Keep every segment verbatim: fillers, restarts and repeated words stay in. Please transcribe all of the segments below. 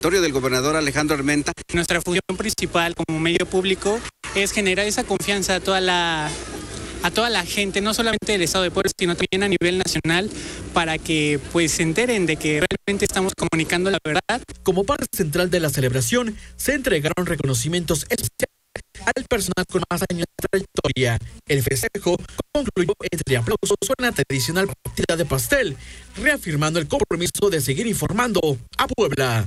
del gobernador Alejandro Armenta. Nuestra función principal como medio público es generar esa confianza a toda la a toda la gente, no solamente del Estado de Puebla, sino también a nivel nacional, para que pues se enteren de que realmente estamos comunicando la verdad. Como parte central de la celebración, se entregaron reconocimientos especiales al personal con más años de trayectoria. El festejo concluyó entre aplausos con la tradicional partida de pastel, reafirmando el compromiso de seguir informando a Puebla.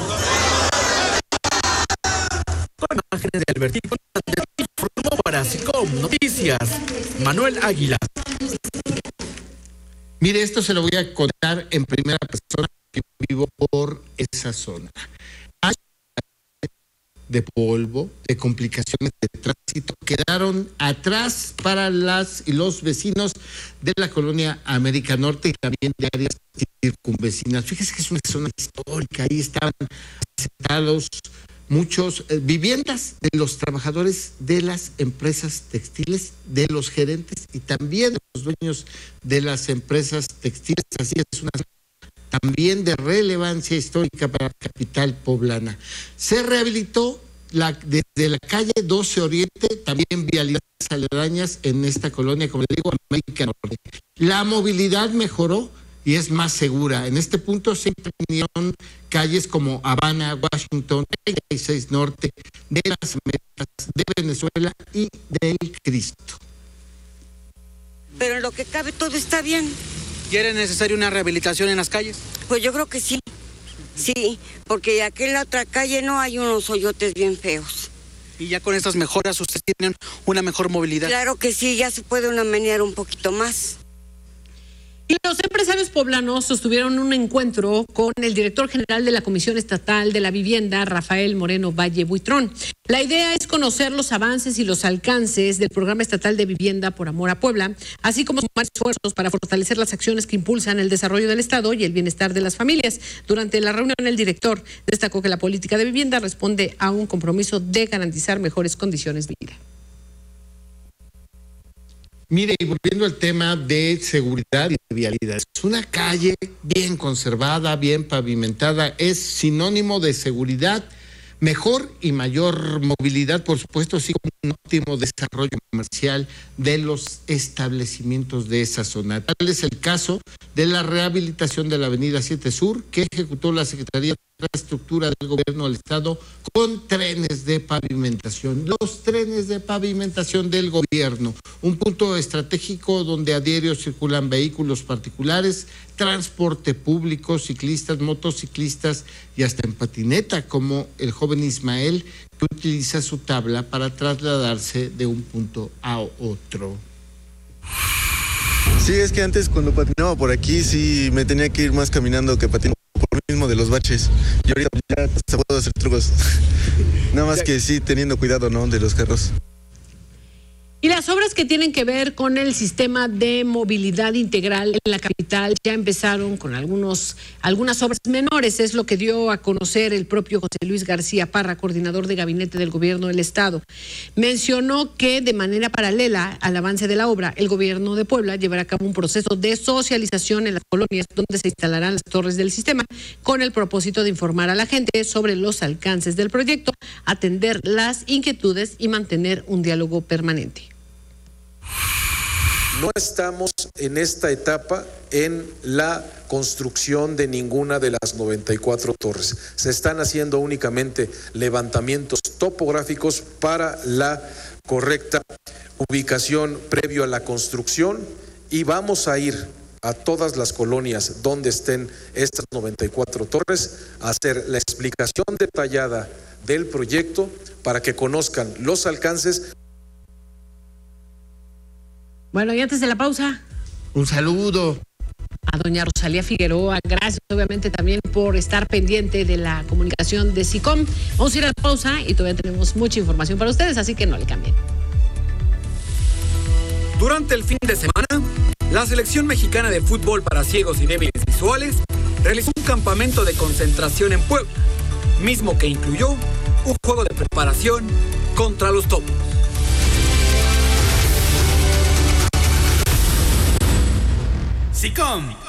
Con imágenes de Albertín Fernández, informó para SICOM Noticias, Manuel Águila. Mire, esto se lo voy a contar en primera persona, que vivo por esa zona. Hay de polvo, de complicaciones de tránsito, quedaron atrás para las y los vecinos de la colonia América Norte y también de áreas circunvecinas. Fíjese que es una zona histórica, ahí estaban asentados muchos eh, viviendas de los trabajadores de las empresas textiles, de los gerentes y también de los dueños de las empresas textiles. Así es, una también de relevancia histórica para la capital poblana. Se rehabilitó la, desde la calle doce Oriente, también vialidades aledañas en esta colonia, como le digo, América Norte. La movilidad mejoró y es más segura. En este punto se intervinieron calles como Habana, Washington, treinta y seis Norte, de las Américas, de Venezuela y del Cristo. Pero en lo que cabe todo está bien. ¿Y era necesaria una rehabilitación en las calles? Pues yo creo que sí, sí, porque aquí en la otra calle no hay unos hoyotes bien feos. ¿Y ya con estas mejoras ustedes tienen una mejor movilidad? Claro que sí, ya se puede una menear un poquito más. Y los empresarios poblanos sostuvieron un encuentro con el director general de la Comisión Estatal de la Vivienda, Rafael Moreno Valle Buitrón. La idea es conocer los avances y los alcances del Programa Estatal de Vivienda por Amor a Puebla, así como sumar esfuerzos para fortalecer las acciones que impulsan el desarrollo del Estado y el bienestar de las familias. Durante la reunión, el director destacó que la política de vivienda responde a un compromiso de garantizar mejores condiciones de vida. Mire, y volviendo al tema de seguridad y de vialidad, es una calle bien conservada, bien pavimentada, es sinónimo de seguridad, mejor y mayor movilidad, por supuesto, así como un óptimo desarrollo comercial de los establecimientos de esa zona. Tal es el caso de la rehabilitación de la avenida siete Sur, que ejecutó la Secretaría de Infraestructura del Gobierno del Estado con trenes de pavimentación. Los trenes de pavimentación del gobierno, un punto estratégico donde a diario circulan vehículos particulares, transporte público, ciclistas, motociclistas y hasta en patineta, como el joven Ismael, que utiliza su tabla para trasladarse de un punto a otro. Sí, es que antes cuando patinaba por aquí sí me tenía que ir más caminando que patinando por lo mismo de los baches. Y ahorita ya se puedo hacer trucos. Nada más que sí teniendo cuidado, ¿no?, de los carros. Y las obras que tienen que ver con el sistema de movilidad integral en la capital ya empezaron con algunos, algunas obras menores. Es lo que dio a conocer el propio José Luis García Parra, coordinador de gabinete del gobierno del Estado. Mencionó que de manera paralela al avance de la obra, el gobierno de Puebla llevará a cabo un proceso de socialización en las colonias donde se instalarán las torres del sistema, con el propósito de informar a la gente sobre los alcances del proyecto, atender las inquietudes y mantener un diálogo permanente. No estamos en esta etapa en la construcción de ninguna de las noventa y cuatro torres. Se están haciendo únicamente levantamientos topográficos para la correcta ubicación previo a la construcción y vamos a ir a todas las colonias donde estén estas noventa y cuatro torres a hacer la explicación detallada del proyecto para que conozcan los alcances. Bueno, y antes de la pausa, un saludo a doña Rosalía Figueroa. Gracias, obviamente, también por estar pendiente de la comunicación de SICOM. Vamos a ir a la pausa y todavía tenemos mucha información para ustedes, así que no le cambien. Durante el fin de semana, la selección mexicana de fútbol para ciegos y débiles visuales realizó un campamento de concentración en Puebla, mismo que incluyó un juego de preparación contra los topos. SICOM